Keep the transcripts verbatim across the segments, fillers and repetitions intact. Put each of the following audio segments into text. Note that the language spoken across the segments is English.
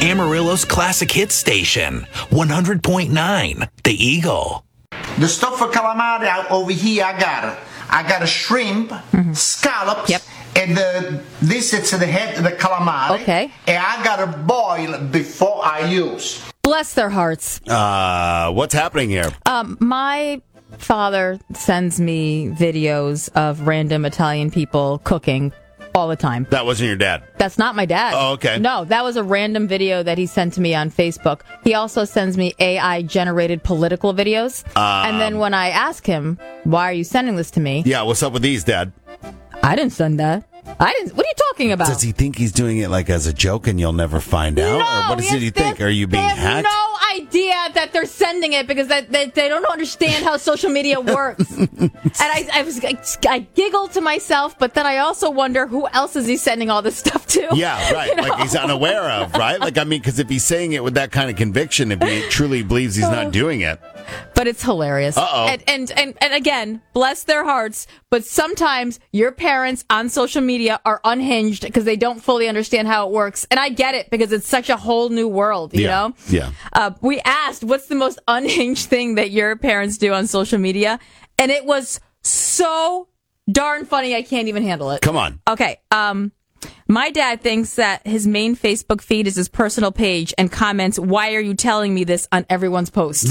Amarillo's classic hit station, one hundred point nine, The Eagle. The stuff for calamari out over here, I got it. I got a shrimp, mm-hmm. scallops, yep. and the, this is the head of the calamari. Okay. And I got to boil before I use. Bless their hearts. Uh, what's happening here? Um, my father sends me videos of random Italian people cooking all the time. That wasn't your dad? That's not my dad. Oh, okay. No, that was a random video that he sent to me on Facebook. He also sends me A I-generated political videos. Um, and then when I ask him, why are you sending this to me? Yeah, what's up with these, Dad? I didn't send that. I didn't. What are you talking about? Does he think he's doing it like as a joke and you'll never find out? No, or what does he think? Are you being they have hacked? No idea that they're sending it because they, they, they don't understand how social media works. And I, I was I, I giggle to myself, but then I also wonder who else is he sending all this stuff to? Yeah, right. You know? Like he's unaware of, right? Like, I mean, because if he's saying it with that kind of conviction, if he truly believes he's not doing it. But it's hilarious. Uh-oh. And, and, and, and again, bless their hearts, but sometimes your parents on social media are unhinged because they don't fully understand how it works. And I get it because it's such a whole new world, you yeah. know? Yeah. Uh, we asked, what's the most unhinged thing that your parents do on social media? And it was so darn funny, I can't even handle it. Come on. Okay. Um, my dad thinks that his main Facebook feed is his personal page and comments, "Why are you telling me this?" on everyone's post.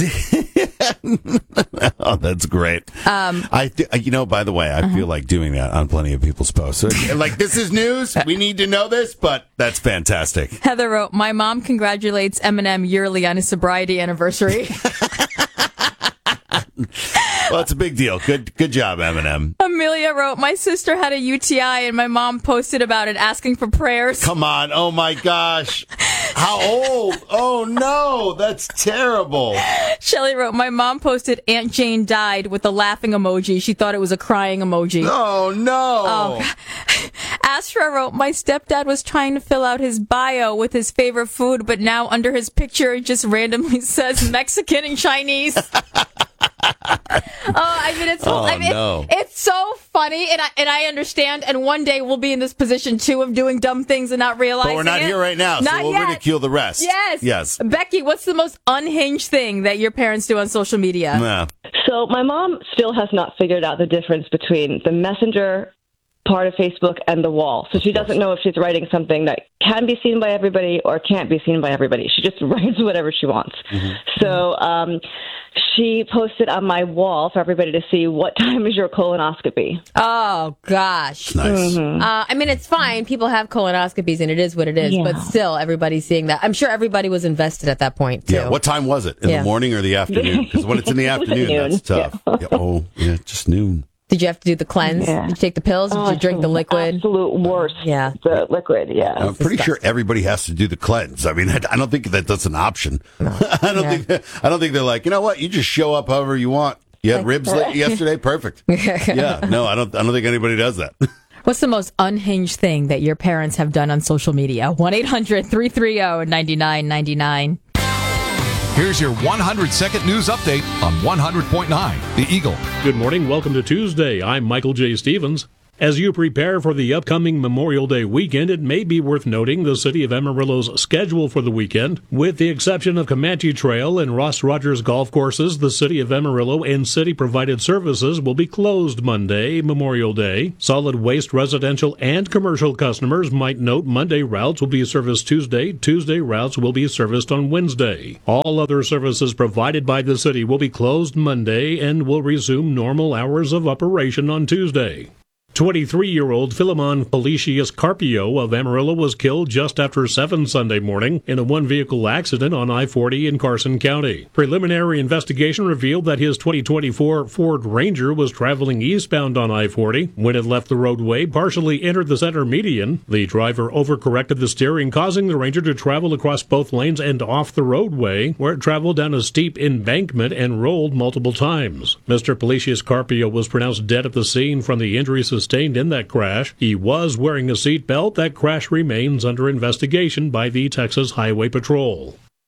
Oh, that's great. Um, I, th- you know, by the way, I uh-huh. feel like doing that on plenty of people's posts. So, like, this is news. We need to know this, but that's fantastic. Heather wrote, "My mom congratulates Eminem yearly on his sobriety anniversary." Well, it's a big deal. Good good job, Eminem. Amelia wrote, "My sister had a U T I and my mom posted about it asking for prayers." Come on. Oh, my gosh. How old? Oh, no. That's terrible. Shelley wrote, "My mom posted Aunt Jane died with a laughing emoji. She thought it was a crying emoji." Oh, no. Oh. Astra wrote, "My stepdad was trying to fill out his bio with his favorite food, but now under his picture it just randomly says Mexican and Chinese." Oh, I mean, it's oh, I mean, no. it's, it's so funny, and I and I understand. And one day we'll be in this position too of doing dumb things and not realizing it. But we're not it. here right now, not so we'll yet. ridicule the rest. Yes, yes. Becky, what's the most unhinged thing that your parents do on social media? Nah. So my mom still has not figured out the difference between the messenger part of Facebook and the wall. So she doesn't know if she's writing something that can be seen by everybody or can't be seen by everybody. She just writes whatever she wants. Mm-hmm. So um, she posted on my wall for everybody to see, "What time is your colonoscopy?" Oh, gosh. Nice. Mm-hmm. Uh, I mean, it's fine. People have colonoscopies, and it is what it is. Yeah. But still, everybody's seeing that. I'm sure everybody was invested at that point, too. Yeah. What time was it? In yeah. the morning or the afternoon? Because when it's in the afternoon, that's tough. Yeah. Yeah, oh, yeah, just noon. Did you have to do the cleanse? Yeah. Did you take the pills? Did oh, you drink the liquid? Absolute worst. Yeah. The liquid, yeah. I'm pretty disgusting. Sure everybody has to do the cleanse. I mean, I, I don't think that that's an option. No. I don't yeah. think that, I don't think they're like, you know what? You just show up however you want. You had like, ribs right. yesterday? Perfect. Yeah. No, I don't I don't think anybody does that. What's the most unhinged thing that your parents have done on social media? one eight hundred three three zero nine nine nine nine. Here's your one hundred second news update on one hundred point nine The Eagle. Good morning. Welcome to Tuesday. I'm Michael J. Stevens. As you prepare for the upcoming Memorial Day weekend, it may be worth noting the city of Amarillo's schedule for the weekend. With the exception of Comanche Trail and Ross Rogers golf courses, the city of Amarillo and city-provided services will be closed Monday, Memorial Day. Solid waste residential and commercial customers might note Monday routes will be serviced Tuesday. Tuesday routes will be serviced on Wednesday. All other services provided by the city will be closed Monday and will resume normal hours of operation on Tuesday. twenty-three-year-old Philemon Felicius Carpio of Amarillo was killed just after seven Sunday morning in a one-vehicle accident on I forty in Carson County. Preliminary investigation revealed that his twenty twenty-four Ford Ranger was traveling eastbound on I forty. When it left the roadway, partially entered the center median. The driver overcorrected the steering, causing the Ranger to travel across both lanes and off the roadway, where it traveled down a steep embankment and rolled multiple times. Mister Felicius Carpio was pronounced dead at the scene from the injuries sustained in that crash. He was wearing a seatbelt. That crash remains under investigation by the Texas Highway Patrol.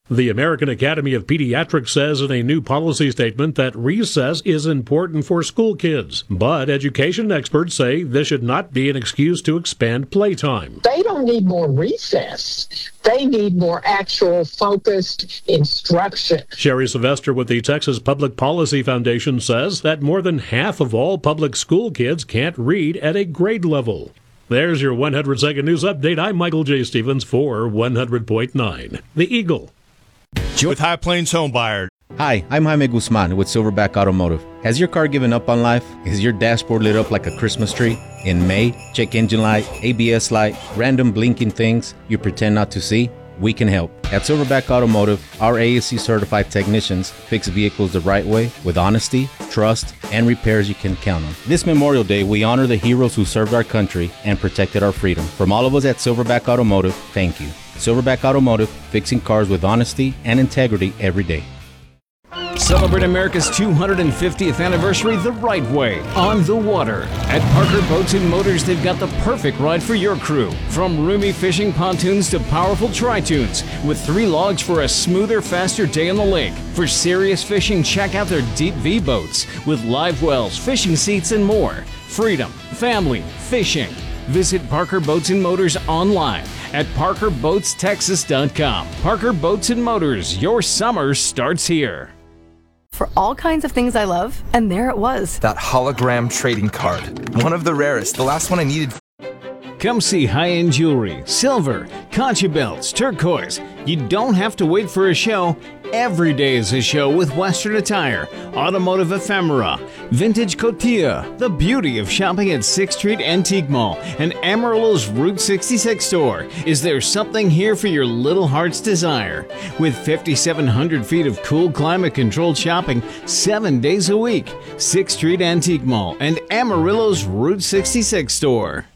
The American Academy of Pediatrics says in a new policy statement that recess is important for school kids, but education experts say this should not be an excuse to expand playtime. They don't need more recess. They need more actual focused instruction. Sherry Sylvester with the Texas Public Policy Foundation says that more than half of all public school kids can't read at a grade level. There's your one hundred second News Update. I'm Michael J. Stevens for one hundred point nine. The Eagle. With High Plains Home Buyer. Hi, I'm Jaime Guzman with Silverback Automotive. Has your car given up on life? Is your dashboard lit up like a Christmas tree? In May, check engine light, A B S light, random blinking things you pretend not to see? We can help. At Silverback Automotive, our A S C certified technicians fix vehicles the right way with honesty, trust, and repairs you can count on. This Memorial Day, we honor the heroes who served our country and protected our freedom. From all of us at Silverback Automotive, thank you. Silverback Automotive, fixing cars with honesty and integrity every day. Celebrate America's two hundred fiftieth anniversary the right way, on the water. At Parker Boats and Motors, they've got the perfect ride for your crew. From roomy fishing pontoons to powerful tri-tunes, with three logs for a smoother, faster day on the lake. For serious fishing, check out their Deep V boats with live wells, fishing seats, and more. Freedom, family, fishing. Visit Parker Boats and Motors online at parker boats texas dot com. Parker Boats and Motors, your summer starts here. For all kinds of things I love, and there it was. That hologram trading card. One of the rarest. The last one I needed. Come see high-end jewelry, silver, concha belts, turquoise. You don't have to wait for a show. Every day is a show with Western attire, automotive ephemera, vintage cotilla, the beauty of shopping at sixth Street Antique Mall and Amarillo's Route sixty-six store. Is there something here for your little heart's desire? With fifty-seven hundred feet of cool climate-controlled shopping seven days a week, sixth Street Antique Mall and Amarillo's Route sixty-six store.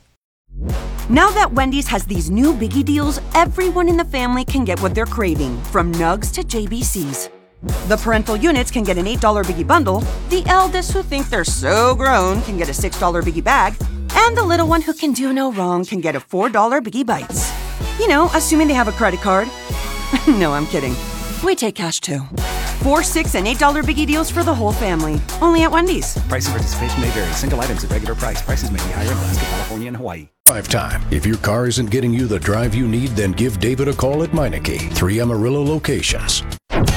Now that Wendy's has these new biggie deals, everyone in the family can get what they're craving, from nugs to J B Cs. The parental units can get an eight dollar biggie bundle, the eldest who think they're so grown can get a six dollar biggie bag, and the little one who can do no wrong can get a four dollar biggie bites. You know, assuming they have a credit card. No, I'm kidding. We take cash too. Four, six, and eight dollar biggie deals for the whole family. Only at Wendy's. Price and participation may vary. Single items at regular price. Prices may be higher in Alaska, California, and Hawaii. Drive time. If your car isn't getting you the drive you need, then give David a call at Meineke. Three Amarillo locations.